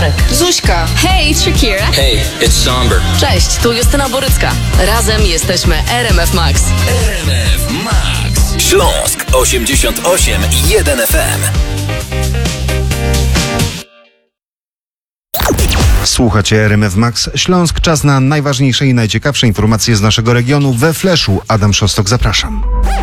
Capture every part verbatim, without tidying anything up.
Marek, Zuśka. Hey, it's Shakira. Hey, it's Somber. Cześć, tu Justyna Borycka. Razem jesteśmy R M F Max. R M F Max. Śląsk osiemdziesiąt osiem i jeden F M. Słuchacie R M F Max Śląsk. Czas na najważniejsze i najciekawsze informacje z naszego regionu we Fleszu. Adam Szostok, zapraszam.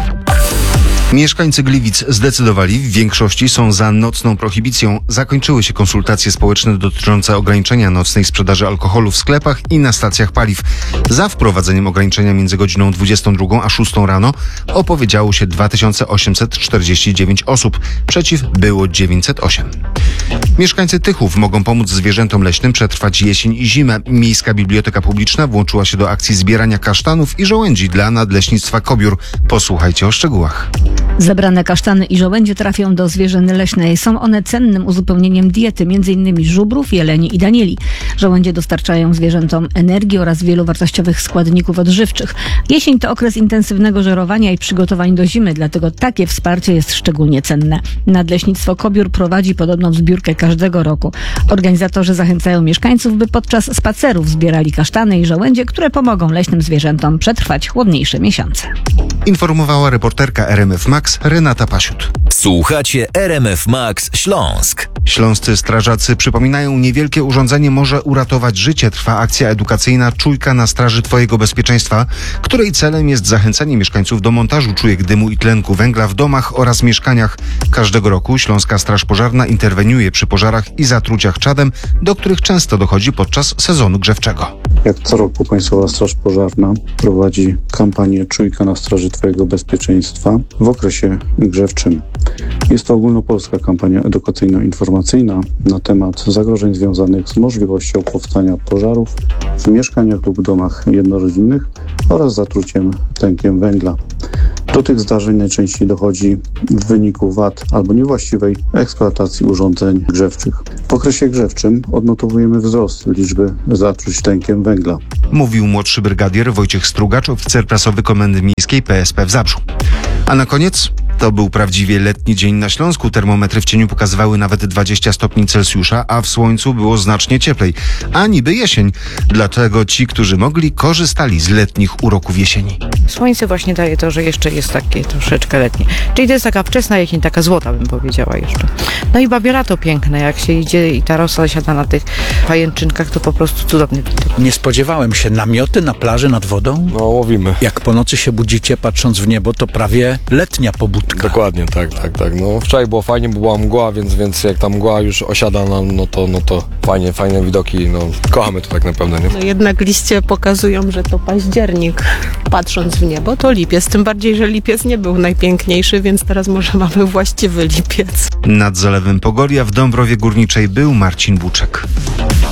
Mieszkańcy Gliwic zdecydowali, w większości są za nocną prohibicją. Zakończyły się konsultacje społeczne dotyczące ograniczenia nocnej sprzedaży alkoholu w sklepach i na stacjach paliw. Za wprowadzeniem ograniczenia między godziną dwudziestą drugą a szóstą rano opowiedziało się dwa tysiące osiemset czterdzieści dziewięć osób. Przeciw było dziewięćset osiem. Mieszkańcy Tychów mogą pomóc zwierzętom leśnym przetrwać jesień i zimę. Miejska Biblioteka Publiczna włączyła się do akcji zbierania kasztanów i żołędzi dla Nadleśnictwa Kobiór. Posłuchajcie o szczegółach. Zebrane kasztany i żołędzie trafią do zwierzyny leśnej. Są one cennym uzupełnieniem diety, m.in. żubrów, jeleni i danieli. Żołędzie dostarczają zwierzętom energii oraz wielu wartościowych składników odżywczych. Jesień to okres intensywnego żerowania i przygotowań do zimy, dlatego takie wsparcie jest szczególnie cenne. Nadleśnictwo Kobiór prowadzi podobną zbiórkę każdego roku. Organizatorzy zachęcają mieszkańców, by podczas spacerów zbierali kasztany i żołędzie, które pomogą leśnym zwierzętom przetrwać chłodniejsze miesiące. Informowała reporterka R M F Max Renata Pasiut. Słuchacie R M F Max Śląsk. Śląscy strażacy przypominają, niewielkie urządzenie może uratować życie. Trwa akcja edukacyjna Czujka na straży Twojego bezpieczeństwa, której celem jest zachęcanie mieszkańców do montażu czujek dymu i tlenku węgla w domach oraz mieszkaniach. Każdego roku Śląska Straż Pożarna interweniuje przy pożarach i zatruciach czadem, do których często dochodzi podczas sezonu grzewczego. Jak co roku Państwowa Straż Pożarna prowadzi kampanię Czujka na straży Twojego bezpieczeństwa w okresie grzewczym. Jest to ogólnopolska kampania edukacyjno-informacyjna na temat zagrożeń związanych z możliwością powstania pożarów w mieszkaniach lub domach jednorodzinnych oraz zatruciem tlenkiem węgla. Do tych zdarzeń najczęściej dochodzi w wyniku wad albo niewłaściwej eksploatacji urządzeń grzewczych. W okresie grzewczym odnotowujemy wzrost liczby zatruć tlenkiem węgla. Mówił młodszy brygadier Wojciech Strugacz, oficer prasowy Komendy Miejskiej P S P w Zabrzu. A na koniec to był prawdziwie letni dzień na Śląsku. Termometry w cieniu pokazywały nawet dwadzieścia stopni Celsjusza, a w słońcu było znacznie cieplej. A niby jesień. Dlatego ci, którzy mogli, korzystali z letnich uroków jesieni. Słońce właśnie daje to, że jeszcze jest takie troszeczkę letnie. Czyli to jest taka wczesna jesień, taka złota bym powiedziała jeszcze. No i babie lato piękne, jak się idzie i ta rosa siada na tych pajęczynkach, to po prostu cudowny widok. Nie spodziewałem się. Namioty na plaży nad wodą? No łowimy. Jak po nocy się budzicie patrząc w niebo, to prawie letnia pobudka. Dokładnie, tak, tak, tak. No wczoraj było fajnie, bo była mgła, więc, więc jak ta mgła już osiada nam, no to, no to fajnie, fajne widoki, no kochamy to tak naprawdę, nie? No jednak liście pokazują, że to październik. Patrząc w niebo, to lipiec. Tym bardziej, że lipiec nie był najpiękniejszy, więc teraz może mamy właściwy lipiec. Nad zalewem Pogoria w Dąbrowie Górniczej był Marcin Buczek.